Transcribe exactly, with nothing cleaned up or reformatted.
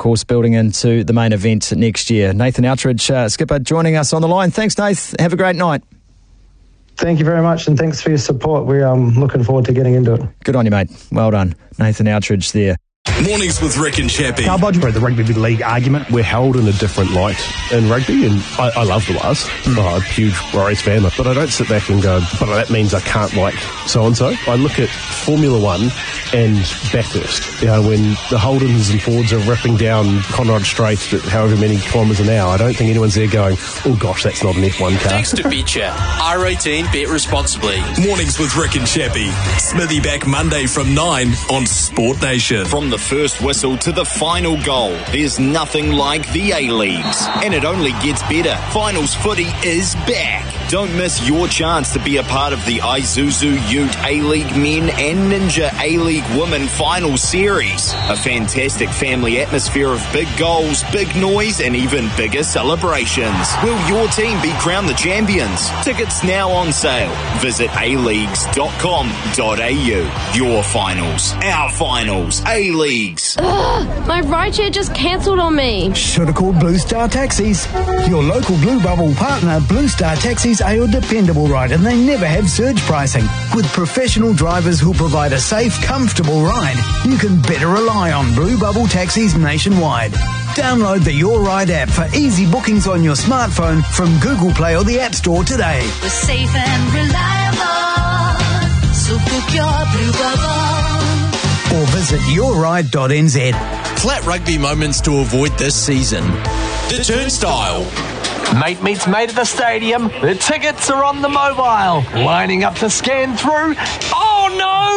course, building into the main event next year. Nathan Outridge, uh, skipper, joining us on the line. Thanks, Nath. Have a great night. Thank you very much, and thanks for your support. We're um, looking forward to getting into it. Good on you, mate. Well done. Nathan Outridge there. Mornings with Rick and Chappie. The rugby league argument, we're held in a different light in rugby, and I, I love the Wars. Mm. Oh, I'm a huge Warriors fan, but I don't sit back and go, but that means I can't like so-and-so. I look at Formula One and Bathurst. You know, when the Holdens and Fords are ripping down Conrad Strait at however many kilometres an hour, I don't think anyone's there going, oh gosh, that's not an F one car. Thanks to Betcha. R eighteen, bet responsibly. Mornings with Rick and Chappie. Smithy back Monday from nine on Sport Nation. From the first whistle to the final goal, there's nothing like the A-Leagues. And it only gets better. Finals footy is back. Don't miss your chance to be a part of the Isuzu Ute A-League Men and Ninja A-League Women Final Series. A fantastic family atmosphere of big goals, big noise, and even bigger celebrations. Will your team be crowned the champions? Tickets now on sale. Visit a leagues dot com dot a u. Your finals, our finals, A-Leagues. Ugh, my rideshare just cancelled on me. Should have called Blue Star Taxis. Your local Blue Bubble partner, Blue Star Taxis, are your dependable ride, and they never have surge pricing. With professional drivers who provide a safe, comfortable ride, you can better rely on Blue Bubble Taxis nationwide. Download the Your Ride app for easy bookings on your smartphone from Google Play or the App Store today. We're safe and reliable, so book your Blue Bubble. Or visit your ride dot n z. Flat rugby moments to avoid this season. The Turnstile. Mate meets mate at the stadium. The tickets are on the mobile. Lining up to scan through. Oh no!